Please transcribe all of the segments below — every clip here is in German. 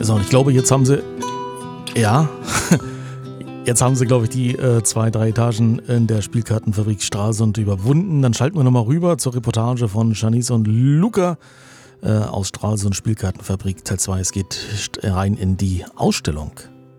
So, und ich glaube, jetzt haben sie, glaube ich, die 2-3 Etagen in der Spielkartenfabrik Stralsund überwunden. Dann schalten wir nochmal rüber zur Reportage von Janice und Luca aus Stralsund Spielkartenfabrik Teil 2. Es geht rein in die Ausstellung.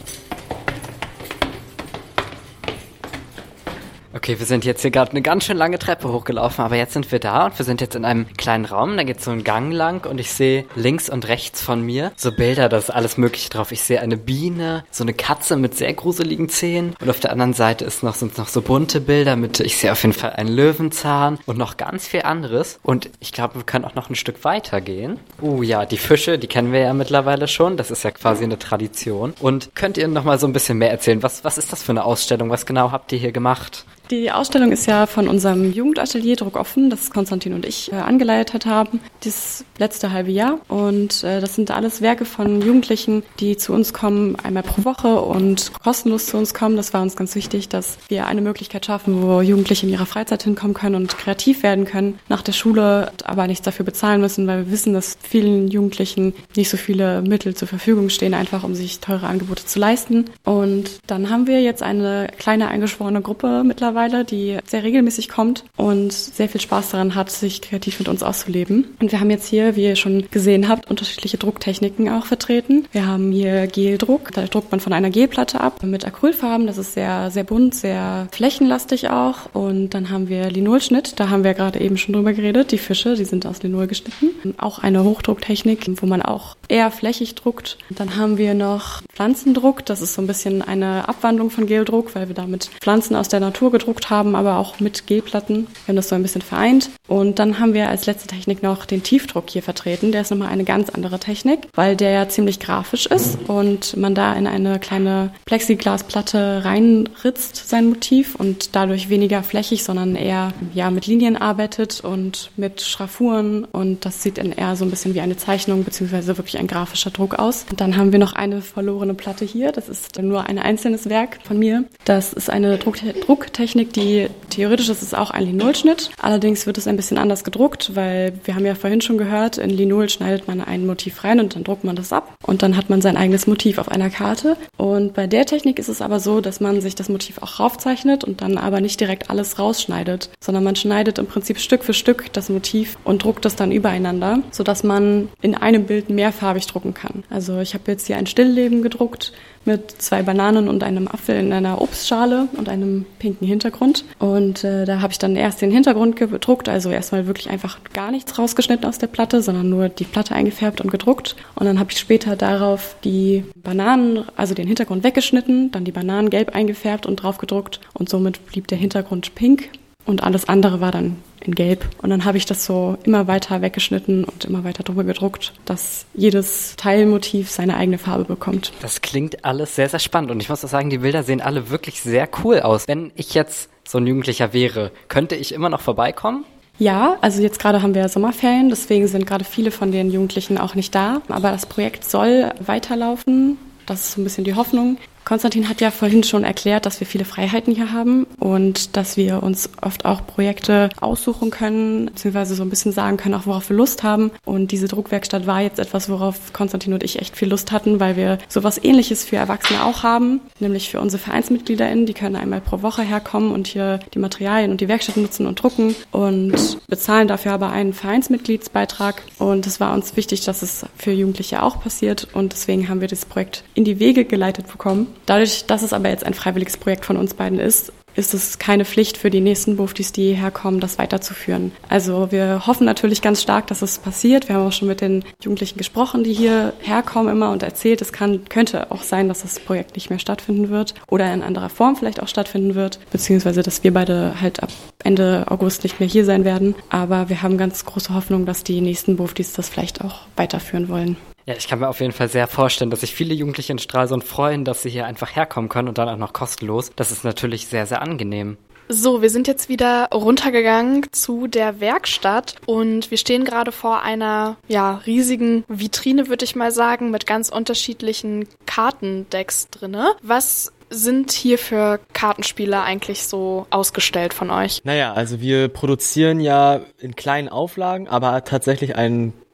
Okay, wir sind jetzt hier gerade eine ganz schön lange Treppe hochgelaufen, aber jetzt sind wir da und wir sind jetzt in einem kleinen Raum. Da geht so ein Gang lang und ich sehe links und rechts von mir so Bilder, da ist alles Mögliche drauf. Ich sehe eine Biene, so eine Katze mit sehr gruseligen Zähnen und auf der anderen Seite sind noch so bunte Bilder mit, ich sehe auf jeden Fall einen Löwenzahn und noch ganz viel anderes. Und ich glaube, wir können auch noch ein Stück weiter gehen. Ja, die Fische, die kennen wir ja mittlerweile schon. Das ist ja quasi eine Tradition. Und könnt ihr noch mal so ein bisschen mehr erzählen? Was ist das für eine Ausstellung? Was genau habt ihr hier gemacht? Die Ausstellung ist ja von unserem Jugendatelier Druckoffen, das Konstantin und ich angeleitet haben, das letzte halbe Jahr. Und das sind alles Werke von Jugendlichen, die zu uns kommen, einmal pro Woche und kostenlos zu uns kommen. Das war uns ganz wichtig, dass wir eine Möglichkeit schaffen, wo Jugendliche in ihrer Freizeit hinkommen können und kreativ werden können nach der Schule, aber nichts dafür bezahlen müssen, weil wir wissen, dass vielen Jugendlichen nicht so viele Mittel zur Verfügung stehen, einfach um sich teure Angebote zu leisten. Und dann haben wir jetzt eine kleine eingeschworene Gruppe mittlerweile, die sehr regelmäßig kommt und sehr viel Spaß daran hat, sich kreativ mit uns auszuleben. Und wir haben jetzt hier, wie ihr schon gesehen habt, unterschiedliche Drucktechniken auch vertreten. Wir haben hier Geldruck, da druckt man von einer Gelplatte ab mit Acrylfarben. Das ist sehr, sehr bunt, sehr flächenlastig auch. Und dann haben wir Linolschnitt, da haben wir gerade eben schon drüber geredet. Die Fische, die sind aus Linol geschnitten. Auch eine Hochdrucktechnik, wo man auch eher flächig druckt. Dann haben wir noch Pflanzendruck, das ist so ein bisschen eine Abwandlung von Geldruck, weil wir damit Pflanzen aus der Natur gedruckt haben, aber auch mit Gelplatten. Wir haben das so ein bisschen vereint. Und dann haben wir als letzte Technik noch den Tiefdruck hier vertreten. Der ist nochmal eine ganz andere Technik, weil der ja ziemlich grafisch ist und man da in eine kleine Plexiglasplatte reinritzt, sein Motiv, und dadurch weniger flächig, sondern eher mit Linien arbeitet und mit Schraffuren, und das sieht dann eher so ein bisschen wie eine Zeichnung beziehungsweise wirklich ein grafischer Druck aus. Und dann haben wir noch eine verlorene Platte hier. Das ist nur ein einzelnes Werk von mir. Das ist eine Drucktechnik, die theoretisch ist es auch ein Linolschnitt. Allerdings wird es ein bisschen anders gedruckt, weil wir haben ja vorhin schon gehört, in Linol schneidet man ein Motiv rein und dann druckt man das ab und dann hat man sein eigenes Motiv auf einer Karte. Und bei der Technik ist es aber so, dass man sich das Motiv auch raufzeichnet und dann aber nicht direkt alles rausschneidet, sondern man schneidet im Prinzip Stück für Stück das Motiv und druckt es dann übereinander, sodass man in einem Bild mehrfarbig drucken kann. Also ich habe jetzt hier ein Stillleben gedruckt mit 2 Bananen und einem Apfel in einer Obstschale und einem pinken Hintergrund. Und da habe ich dann erst den Hintergrund gedruckt, also erstmal wirklich einfach gar nichts rausgeschnitten aus der Platte, sondern nur die Platte eingefärbt und gedruckt. Und dann habe ich später darauf die Bananen, also den Hintergrund weggeschnitten, dann die Bananen gelb eingefärbt und drauf gedruckt. Und somit blieb der Hintergrund pink und alles andere war dann in Gelb. Und dann habe ich das so immer weiter weggeschnitten und immer weiter drüber gedruckt, dass jedes Teilmotiv seine eigene Farbe bekommt. Das klingt alles sehr, sehr spannend. Und ich muss auch sagen, die Bilder sehen alle wirklich sehr cool aus. Wenn ich jetzt so ein Jugendlicher wäre, könnte ich immer noch vorbeikommen? Ja, also jetzt gerade haben wir Sommerferien, deswegen sind gerade viele von den Jugendlichen auch nicht da. Aber das Projekt soll weiterlaufen. Das ist so ein bisschen die Hoffnung. Konstantin hat ja vorhin schon erklärt, dass wir viele Freiheiten hier haben und dass wir uns oft auch Projekte aussuchen können, beziehungsweise so ein bisschen sagen können, auch worauf wir Lust haben. Und diese Druckwerkstatt war jetzt etwas, worauf Konstantin und ich echt viel Lust hatten, weil wir sowas Ähnliches für Erwachsene auch haben, nämlich für unsere VereinsmitgliederInnen. Die können einmal pro Woche herkommen und hier die Materialien und die Werkstatt nutzen und drucken und bezahlen dafür aber einen Vereinsmitgliedsbeitrag. Und es war uns wichtig, dass es für Jugendliche auch passiert, und deswegen haben wir das Projekt in die Wege geleitet bekommen. Dadurch, dass es aber jetzt ein freiwilliges Projekt von uns beiden ist es keine Pflicht für die nächsten Buftis, die hierher kommen, das weiterzuführen. Also wir hoffen natürlich ganz stark, dass es passiert. Wir haben auch schon mit den Jugendlichen gesprochen, die hierher kommen immer, und erzählt, es könnte auch sein, dass das Projekt nicht mehr stattfinden wird oder in anderer Form vielleicht auch stattfinden wird, beziehungsweise dass wir beide halt ab Ende August nicht mehr hier sein werden. Aber wir haben ganz große Hoffnung, dass die nächsten Buftis das vielleicht auch weiterführen wollen. Ja, ich kann mir auf jeden Fall sehr vorstellen, dass sich viele Jugendliche in Stralsund freuen, dass sie hier einfach herkommen können und dann auch noch kostenlos. Das ist natürlich sehr, sehr angenehm. So, wir sind jetzt wieder runtergegangen zu der Werkstatt und wir stehen gerade vor einer riesigen Vitrine, würde ich mal sagen, mit ganz unterschiedlichen Kartendecks drinne. Was sind hier für Kartenspiele eigentlich so ausgestellt von euch? Naja, also wir produzieren ja in kleinen Auflagen, aber tatsächlich ein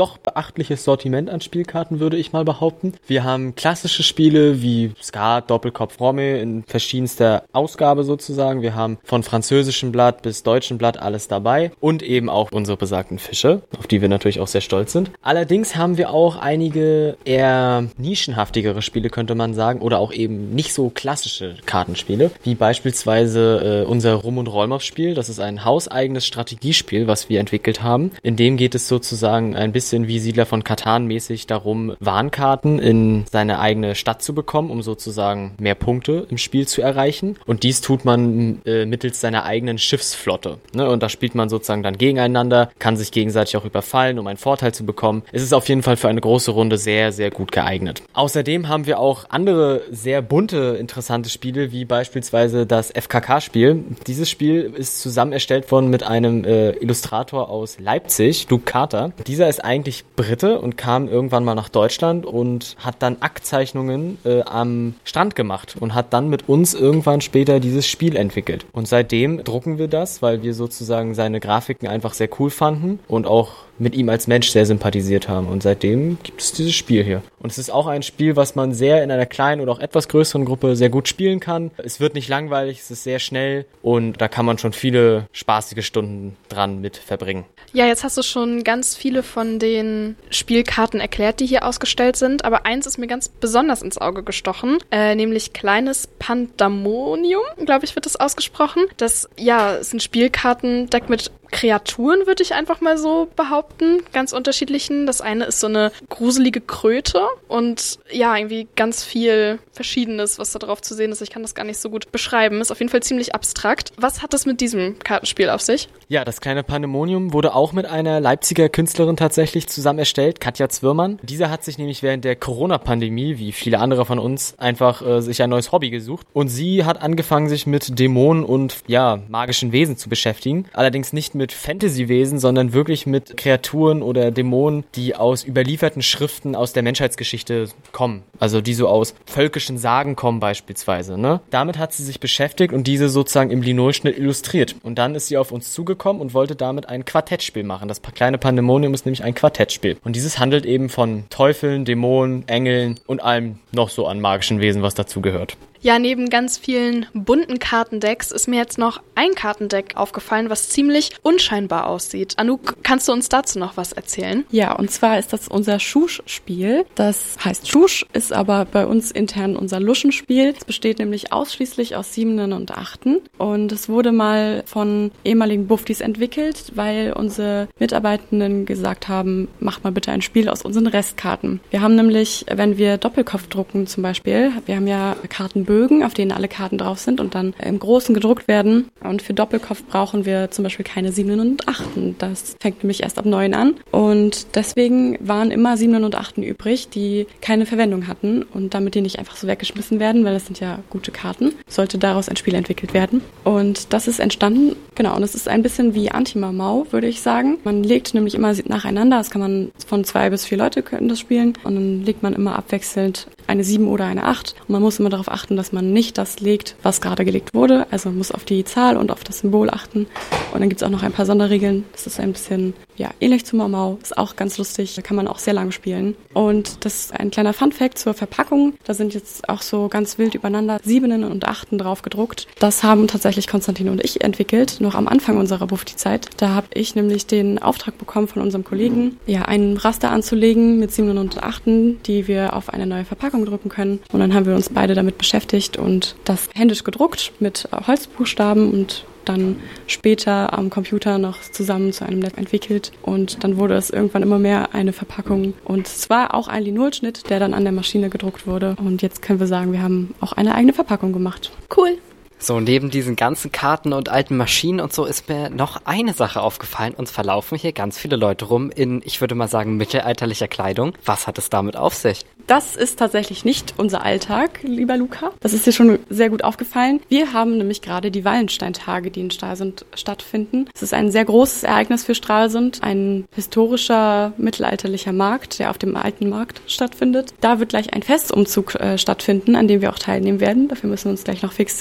doch beachtliches Sortiment an Spielkarten, würde ich mal behaupten. Wir haben klassische Spiele wie Skat, Doppelkopf, Romme in verschiedenster Ausgabe sozusagen. Wir haben von französischem Blatt bis deutschem Blatt alles dabei und eben auch unsere besagten Fische, auf die wir natürlich auch sehr stolz sind. Allerdings haben wir auch einige eher nischenhaftigere Spiele, könnte man sagen, oder auch eben nicht so klassische Kartenspiele, wie beispielsweise unser Rum- und Rollmops-Spiel. Das ist ein hauseigenes Strategiespiel, was wir entwickelt haben. In dem geht es sozusagen ein bisschen wie Siedler von Catan mäßig darum, Warnkarten in seine eigene Stadt zu bekommen, um sozusagen mehr Punkte im Spiel zu erreichen. Und dies tut man mittels seiner eigenen Schiffsflotte. Ne? Und da spielt man sozusagen dann gegeneinander, kann sich gegenseitig auch überfallen, um einen Vorteil zu bekommen. Es ist auf jeden Fall für eine große Runde sehr, sehr gut geeignet. Außerdem haben wir auch andere sehr bunte, interessante Spiele, wie beispielsweise das FKK-Spiel. Dieses Spiel ist zusammen erstellt worden mit einem Illustrator aus Leipzig, Luke Carter. Dieser ist eigentlich Brite und kam irgendwann mal nach Deutschland und hat dann Aktzeichnungen am Strand gemacht und hat dann mit uns irgendwann später dieses Spiel entwickelt. Und seitdem drucken wir das, weil wir sozusagen seine Grafiken einfach sehr cool fanden und auch mit ihm als Mensch sehr sympathisiert haben. Und seitdem gibt es dieses Spiel hier. Und es ist auch ein Spiel, was man sehr in einer kleinen oder auch etwas größeren Gruppe sehr gut spielen kann. Es wird nicht langweilig, es ist sehr schnell und da kann man schon viele spaßige Stunden dran mit verbringen. Ja, jetzt hast du schon ganz viele von den Spielkarten erklärt, die hier ausgestellt sind, aber eins ist mir ganz besonders ins Auge gestochen, nämlich kleines Pandemonium, glaube ich, wird das ausgesprochen. Das, ja, ist ein Spielkartendeck mit Kreaturen, würde ich einfach mal so behaupten, ganz unterschiedlichen. Das eine ist so eine gruselige Kröte und ja, irgendwie ganz viel Verschiedenes, was da drauf zu sehen ist. Ich kann das gar nicht so gut beschreiben. Ist auf jeden Fall ziemlich abstrakt. Was hat es mit diesem Kartenspiel auf sich? Ja, das kleine Pandemonium wurde auch mit einer Leipziger Künstlerin tatsächlich zusammen erstellt, Katja Zwirmann. Dieser hat sich nämlich während der Corona-Pandemie, wie viele andere von uns, einfach sich ein neues Hobby gesucht. Und sie hat angefangen, sich mit Dämonen und ja, magischen Wesen zu beschäftigen. Allerdings nicht mit Fantasy-Wesen, sondern wirklich mit Kreaturen oder Dämonen, die aus überlieferten Schriften aus der Menschheitsgeschichte kommen. Also die so aus völkischen Sagen kommen beispielsweise. Ne? Damit hat sie sich beschäftigt und diese sozusagen im Linolschnitt illustriert. Und dann ist sie auf uns zugekommen und wollte damit ein Quartettspiel machen. Das kleine Pandemonium ist nämlich ein Quartettspiel. Und dieses handelt eben von Teufeln, Dämonen, Engeln und allem noch so an magischen Wesen, was dazugehört. Ja, neben ganz vielen bunten Kartendecks ist mir jetzt noch ein Kartendeck aufgefallen, was ziemlich unscheinbar aussieht. Anouk, kannst du uns dazu noch was erzählen? Ja, und zwar ist das unser Schusch-Spiel. Das heißt Schusch, ist aber bei uns intern unser Luschenspiel. Es besteht nämlich ausschließlich aus Siebenen und Achten. Und es wurde mal von ehemaligen Buftis entwickelt, weil unsere Mitarbeitenden gesagt haben, macht mal bitte ein Spiel aus unseren Restkarten. Wir haben nämlich, wenn wir Doppelkopf drucken zum Beispiel, wir haben ja Kartenbögen, auf denen alle Karten drauf sind und dann im Großen gedruckt werden. Und für Doppelkopf brauchen wir zum Beispiel keine Siebenen und Achten. Das fängt nämlich erst ab 9 an. Und deswegen waren immer Siebenen und Achten übrig, die keine Verwendung hatten. Und damit die nicht einfach so weggeschmissen werden, weil das sind ja gute Karten, sollte daraus ein Spiel entwickelt werden. Und das ist entstanden, genau, und es ist ein bisschen wie Anti-Mau-Mau, würde ich sagen. Man legt nämlich immer nacheinander, das kann man von 2 bis 4 Leute können das spielen. Und dann legt man immer abwechselnd eine 7 oder eine 8. Und man muss immer darauf achten, dass man nicht das legt, was gerade gelegt wurde. Also man muss auf die Zahl und auf das Symbol achten. Und dann gibt es auch noch ein paar Sonderregeln. Das ist ein bisschen, ja, ähnlich zu Mau-Mau. Ist auch ganz lustig. Da kann man auch sehr lang spielen. Und das ist ein kleiner Funfact zur Verpackung. Da sind jetzt auch so ganz wild übereinander Siebenen und Achten drauf gedruckt. Das haben tatsächlich Konstantin und ich entwickelt, noch am Anfang unserer Bufti-Zeit. Da habe ich nämlich den Auftrag bekommen von unserem Kollegen, ja, einen Raster anzulegen mit Siebenen und Achten, die wir auf eine neue Verpackung drucken können. Und dann haben wir uns beide damit beschäftigt und das händisch gedruckt mit Holzbuchstaben und dann später am Computer noch zusammen zu einem Lab entwickelt und dann wurde es irgendwann immer mehr eine Verpackung und es war auch ein Linolschnitt, der dann an der Maschine gedruckt wurde und jetzt können wir sagen, wir haben auch eine eigene Verpackung gemacht. Cool. So, neben diesen ganzen Karten und alten Maschinen und so ist mir noch eine Sache aufgefallen. Uns verlaufen hier ganz viele Leute rum in, ich würde mal sagen, mittelalterlicher Kleidung. Was hat es damit auf sich? Das ist tatsächlich nicht unser Alltag, lieber Luca. Das ist dir schon sehr gut aufgefallen. Wir haben nämlich gerade die Wallenstein-Tage, die in Stralsund stattfinden. Es ist ein sehr großes Ereignis für Stralsund, ein historischer mittelalterlicher Markt, der auf dem alten Markt stattfindet. Da wird gleich ein Festumzug stattfinden, an dem wir auch teilnehmen werden. Dafür müssen wir uns gleich noch fix in Schale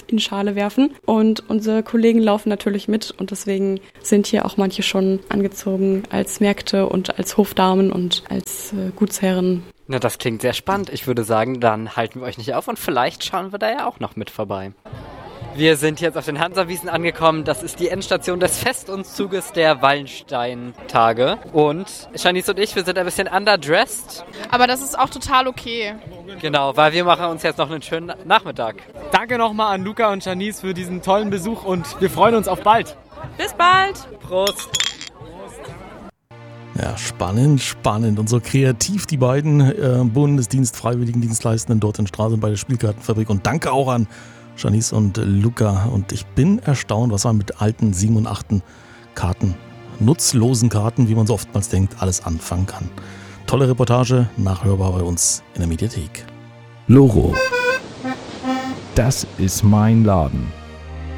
Halle werfen. Und unsere Kollegen laufen natürlich mit und deswegen sind hier auch manche schon angezogen als Mägde und als Hofdamen und als Gutsherren. Na, das klingt sehr spannend. Ich würde sagen, dann halten wir euch nicht auf und vielleicht schauen wir da ja auch noch mit vorbei. Wir sind jetzt auf den Hansawiesen angekommen. Das ist die Endstation des Festumzuges der Wallenstein-Tage. Und Shanice und ich, wir sind ein bisschen underdressed. Aber das ist auch total okay. Genau, weil wir machen uns jetzt noch einen schönen Nachmittag. Danke nochmal an Luca und Shanice für diesen tollen Besuch und wir freuen uns auf bald. Bis bald! Prost! Ja, spannend und so kreativ die beiden Bundesdienst, Freiwilligendienstleistenden dort in Stralsund bei der Spielkartenfabrik. Und danke auch an Shanice und Luca. Und ich bin erstaunt, was man mit alten 7 und 8 Karten, nutzlosen Karten, wie man so oftmals denkt, alles anfangen kann. Tolle Reportage, nachhörbar bei uns in der Mediathek. Loro. Das ist mein Laden.